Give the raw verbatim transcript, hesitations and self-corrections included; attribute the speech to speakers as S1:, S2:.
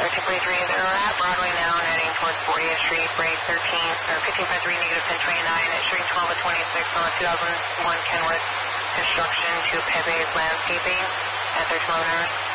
S1: two forty-three, they're at Broadway now, heading towards fortieth Street, break thirteen, or fifteen five three, negative ten twenty-nine, at Street twelve at twenty-six on the two thousand one Kenworth construction to Pepe's Landscaping at thirteen eleven hours.